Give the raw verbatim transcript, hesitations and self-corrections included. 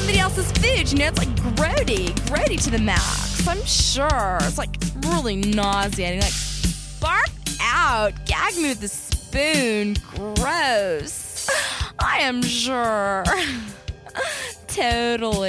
somebody else's food. You know, it's like grody, grody to the max. I'm sure. It's like really nauseating. Like, bark out. Gag me with a spoon. Gross. I am sure. Totally.